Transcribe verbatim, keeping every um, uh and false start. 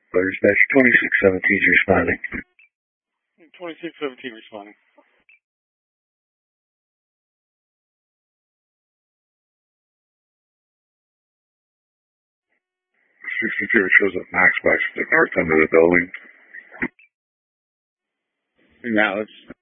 Fire dispatcher twenty-six seventeen is responding. twenty-six seventeen responding. sixty-two shows up Max Bikes to the north end of the building. Now it's